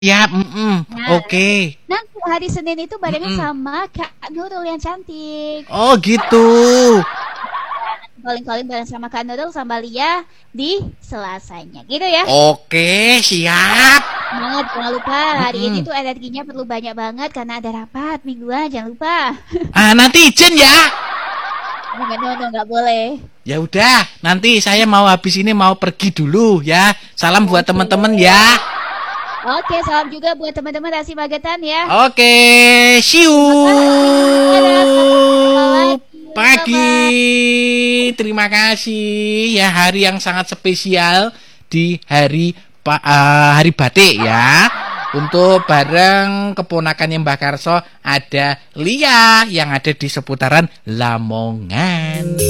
Ya, Nah, oke. nanti hari Senin itu barengan Mm-mm. sama Kak Nurul yang cantik. Oh gitu. Calling-calling bareng sama Kak Nurul sama Lia di Selasanya. Gitu ya. Oke, siap. Semangat, jangan lupa hari ini Mm-mm. tuh energinya perlu banyak banget karena ada rapat mingguan, jangan lupa. Nanti izin ya. Nggak boleh. Ya udah, nanti saya mau habis ini mau pergi dulu ya. Salam buat Oke. teman-teman ya. Oke, salam juga buat teman-teman Rasi Magetan ya. Oke, see you. Dadah, sampai jumpa lagi. Pagi. Bye-bye. Terima kasih ya, hari yang sangat spesial di hari batik ya. Untuk bareng keponakannya Mbah Karso ada Lia yang ada di seputaran Lamongan.